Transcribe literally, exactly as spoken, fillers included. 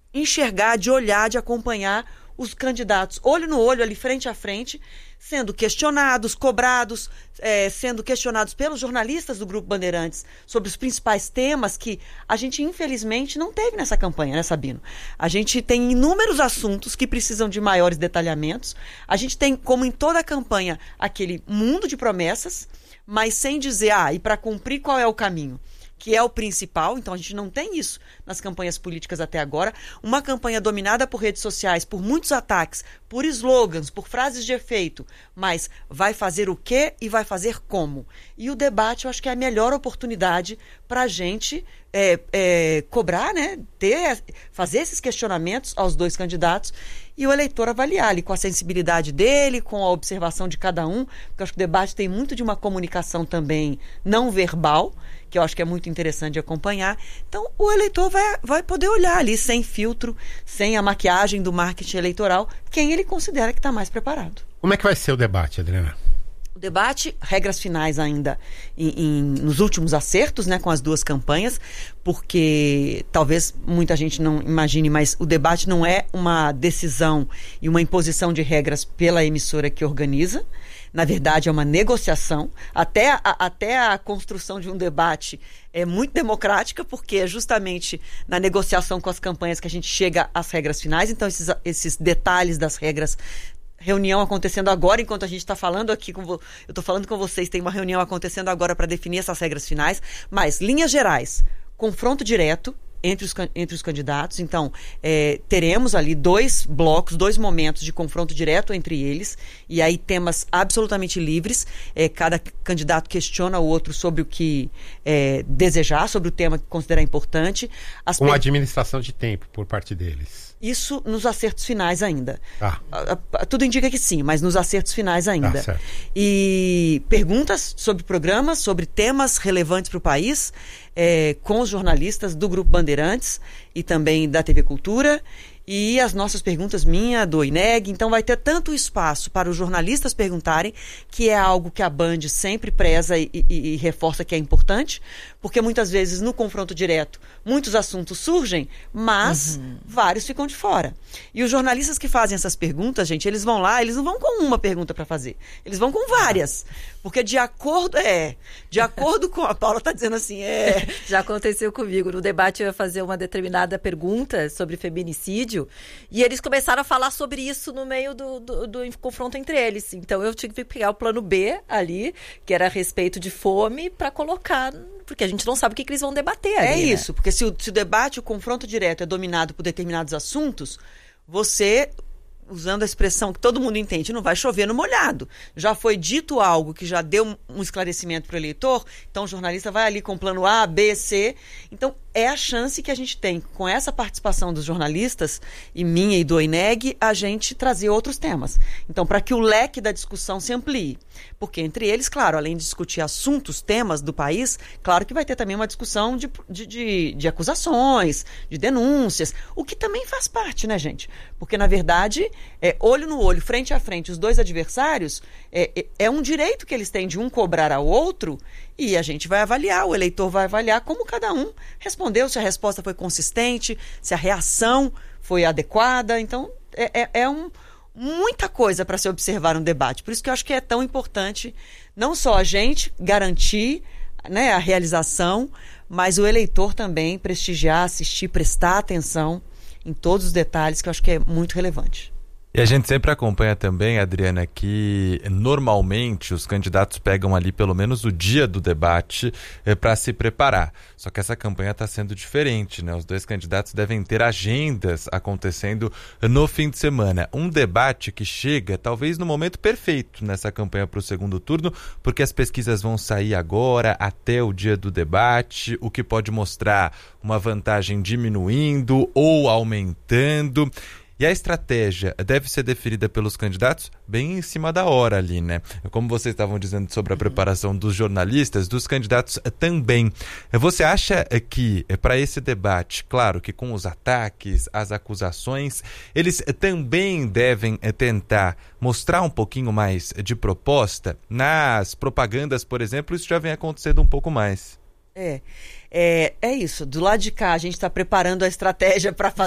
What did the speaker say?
enxergar, de olhar, de acompanhar os candidatos olho no olho, ali frente a frente, sendo questionados, cobrados, é, sendo questionados pelos jornalistas do Grupo Bandeirantes sobre os principais temas que a gente, infelizmente, não teve nessa campanha, né, Sabino? A gente tem inúmeros assuntos que precisam de maiores detalhamentos. A gente tem, como em toda a campanha, aquele mundo de promessas, mas sem dizer, ah, e para cumprir qual é o caminho? Que é o principal, então a gente não tem isso nas campanhas políticas até agora. Uma campanha dominada por redes sociais, por muitos ataques, por slogans, por frases de efeito, mas vai fazer o quê e vai fazer como? E o debate, eu acho que é a melhor oportunidade para a gente é, é, cobrar, né, ter, fazer esses questionamentos aos dois candidatos e o eleitor avaliar ali com a sensibilidade dele, com a observação de cada um, porque eu acho que o debate tem muito de uma comunicação também não verbal, que eu acho que é muito interessante de acompanhar. Então, o eleitor vai, vai poder olhar ali, sem filtro, sem a maquiagem do marketing eleitoral, quem ele considera que está mais preparado. Como é que vai ser o debate, Adriana? O debate, regras finais ainda em, em, nos últimos acertos, né, com as duas campanhas, porque talvez muita gente não imagine, mas o debate não é uma decisão e uma imposição de regras pela emissora que organiza. Na verdade, é uma negociação. Até a, até a construção de um debate é muito democrática, porque é justamente na negociação com as campanhas que a gente chega às regras finais. Então, esses, esses detalhes das regras, reunião acontecendo agora, enquanto a gente está falando aqui, com vo... eu estou falando com vocês, tem uma reunião acontecendo agora para definir essas regras finais, mas, linhas gerais, confronto direto entre os, entre os candidatos. Então, é, teremos ali dois blocos, dois momentos de confronto direto entre eles, e aí temas absolutamente livres. É, cada candidato questiona o outro sobre o que é, desejar, sobre o tema que considerar importante. As Com per... administração de tempo por parte deles. Isso nos acertos finais ainda. Ah. Tudo indica que sim, mas nos acertos finais ainda. Ah, e perguntas sobre programas, sobre temas relevantes para o país, é, com os jornalistas do Grupo Bandeirantes e também da T V Cultura. E as nossas perguntas, minha, do I N E G. Então vai ter tanto espaço para os jornalistas perguntarem, que é algo que a Band sempre preza e, e, e reforça que é importante, porque muitas vezes no confronto direto muitos assuntos surgem, mas uhum. vários ficam de fora. E os jornalistas que fazem essas perguntas, gente, eles vão lá, eles não vão com uma pergunta para fazer, eles vão com várias. Porque de acordo, é, de acordo com, a Paula está dizendo assim, é... Já aconteceu comigo, no debate eu ia fazer uma determinada pergunta sobre feminicídio, e eles começaram a falar sobre isso no meio do, do, do confronto entre eles. Então eu tive que pegar o plano B ali, que era a respeito de fome, para colocar, porque a gente não sabe o que, que eles vão debater ali. É né? isso, porque se o, se o debate, o confronto direto é dominado por determinados assuntos, você... usando a expressão que todo mundo entende, não vai chover no molhado. Já foi dito algo que já deu um esclarecimento para o eleitor, então o jornalista vai ali com o plano A, B, C. Então, é a chance que a gente tem, com essa participação dos jornalistas, e minha e do I N E G, a gente trazer outros temas. Então, para que o leque da discussão se amplie. Porque entre eles, claro, além de discutir assuntos, temas do país, claro que vai ter também uma discussão de, de, de, de acusações, de denúncias, o que também faz parte, né, gente? Porque, na verdade, é, olho no olho, frente a frente, os dois adversários, é, é, é um direito que eles têm de um cobrar ao outro, e a gente vai avaliar, o eleitor vai avaliar como cada um respondeu, se a resposta foi consistente, se a reação foi adequada. Então, é, é, é um, muita coisa para se observar no debate. Por isso que eu acho que é tão importante não só a gente garantir, né, a realização, mas o eleitor também prestigiar, assistir, prestar atenção em todos os detalhes, que eu acho que é muito relevante. E a gente sempre acompanha também, Adriana, que normalmente os candidatos pegam ali pelo menos o dia do debate eh, para se preparar. Só que essa campanha está sendo diferente, né? Os dois candidatos devem ter agendas acontecendo no fim de semana. Um debate que chega talvez no momento perfeito nessa campanha para o segundo turno, porque as pesquisas vão sair agora até o dia do debate, o que pode mostrar uma vantagem diminuindo ou aumentando. E a estratégia deve ser definida pelos candidatos bem em cima da hora ali, né? Como vocês estavam dizendo sobre a preparação dos jornalistas, dos candidatos também. Você acha que para esse debate, claro que com os ataques, as acusações, eles também devem tentar mostrar um pouquinho mais de proposta? Nas propagandas, por exemplo, isso já vem acontecendo um pouco mais. É, é, é isso. Do lado de cá, a gente está preparando a estratégia para fazer